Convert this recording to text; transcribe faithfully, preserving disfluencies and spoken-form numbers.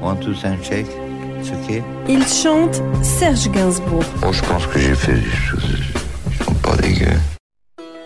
One, two, and shake. It's okay. Il chante Serge Gainsbourg. Oh, je pense que j'ai fait des choses qui sont pas dégueu.